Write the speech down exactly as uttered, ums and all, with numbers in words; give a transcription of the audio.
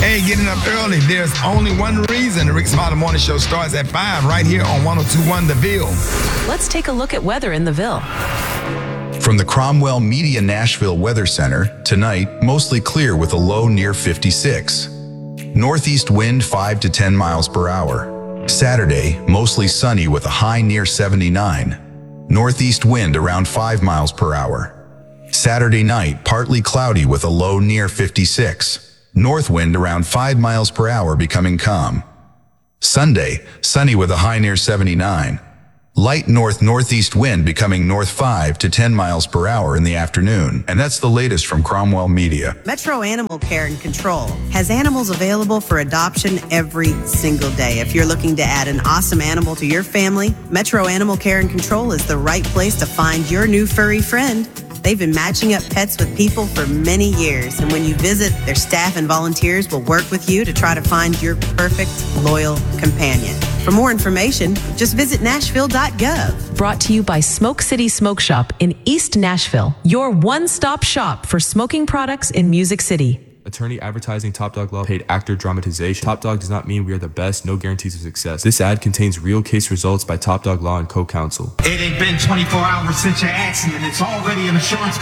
Hey, getting up early. There's only one reason the Rick Smiley Morning Show starts at five right here on one oh two point one The Ville. Let's take a look at weather in the Ville. From the Cromwell Media Nashville Weather Center, tonight, mostly clear with a low near fifty-six. Northeast wind five to ten miles per hour. Saturday, mostly sunny with a high near seventy-nine. Northeast wind around five miles per hour. Saturday night, partly cloudy with a low near fifty-six. North wind around five miles per hour becoming calm. Sunday, sunny with a high near seventy-nine. Light north-northeast wind becoming north five to ten miles per hour in the afternoon. And that's the latest from Cromwell Media. Metro Animal Care and Control has animals available for adoption every single day. If you're looking to add an awesome animal to your family, Metro Animal Care and Control is the right place to find your new furry friend. They've been matching up pets with people for many years, and when you visit, their staff and volunteers will work with you to try to find your perfect, loyal companion. For more information, just visit nashville dot gov. Brought to you by Smoke City Smoke Shop in East Nashville, your one-stop shop for smoking products in Music City. Attorney advertising Top Dog Law paid actor dramatization. Top Dog does not mean we are the best, no guarantees of success. This ad contains real case results by Top Dog Law and co-counsel. It ain't been twenty-four hours since your accident. It's already an insurance